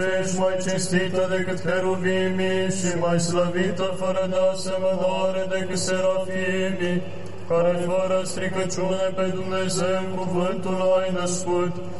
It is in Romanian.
Ești mai cinstită decât heruvimii și mai slăvită fără de asemănare decât serafimii, care fără stricăciune pe Dumnezeu cuvântul ai născut.